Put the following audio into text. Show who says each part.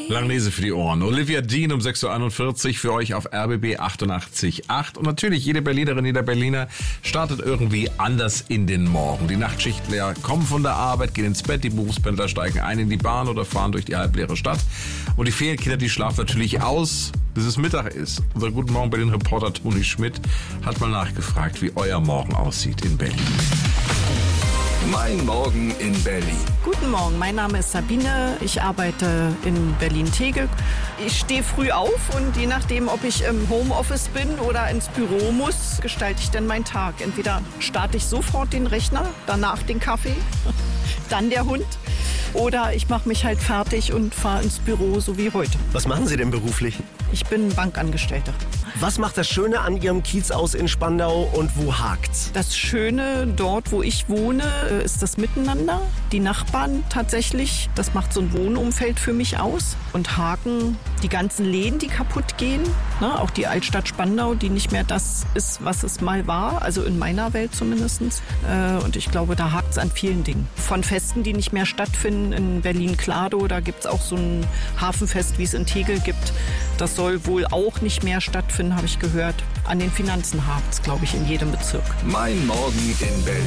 Speaker 1: Langnese für die Ohren. Olivia Dean um 6.41 Uhr für euch auf RBB 88.8. Und natürlich, jede Berlinerin, jeder Berliner startet irgendwie anders in den Morgen. Die Nachtschichtler kommen von der Arbeit, gehen ins Bett, die Berufspendler steigen ein in die Bahn oder fahren durch die halbleere Stadt. Und die Ferienkinder, die schlafen natürlich aus, bis es Mittag ist. Unser Guten Morgen Berlin-Reporter Toni Schmidt hat mal nachgefragt, wie euer Morgen aussieht in Berlin.
Speaker 2: Mein Morgen in Berlin.
Speaker 3: Guten Morgen, mein Name ist Sabine. Ich arbeite in Berlin-Tegel. Ich stehe früh auf und je nachdem, ob ich im Homeoffice bin oder ins Büro muss, gestalte ich dann meinen Tag. Entweder starte ich sofort den Rechner, danach den Kaffee, dann der Hund. Oder ich mache mich halt fertig und fahre ins Büro, so wie heute.
Speaker 4: Was machen Sie denn beruflich?
Speaker 3: Ich bin Bankangestellte.
Speaker 4: Was macht das Schöne an Ihrem Kiez aus in Spandau und wo hakt's?
Speaker 3: Das Schöne dort, wo ich wohne, ist das Miteinander. Die Nachbarn tatsächlich, das macht so ein Wohnumfeld für mich aus. Und Haken, die ganzen Läden, die kaputt gehen. Ne? Auch die Altstadt Spandau, die nicht mehr das ist, was es mal war. Also in meiner Welt zumindest. Und ich glaube, da hakt's an vielen Dingen. Von Festen, die nicht mehr stattfinden. In Berlin-Klado, da gibt's auch so ein Hafenfest, wie es in Tegel gibt. Das soll wohl auch nicht mehr stattfinden, habe ich gehört. An den Finanzen hakt's, glaube ich, in jedem Bezirk.
Speaker 2: Mein Morgen in Berlin.